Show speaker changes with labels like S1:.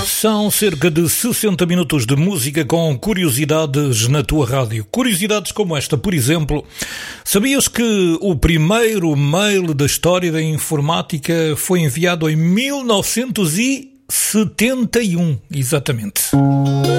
S1: São cerca de 60 minutos de música com curiosidades na tua rádio. Curiosidades como esta, por exemplo, sabias que o primeiro mail da história da informática foi enviado em 1971, exatamente.